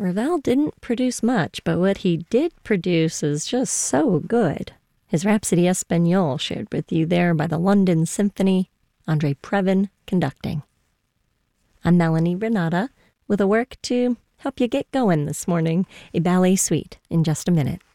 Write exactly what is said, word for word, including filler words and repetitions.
Ravel didn't produce much, but what he did produce is just so good. His Rhapsody Espagnole shared with you there by the London Symphony, Andre Previn conducting. I'm Melanie Renata with a work to help you get going this morning, a ballet suite in just a minute.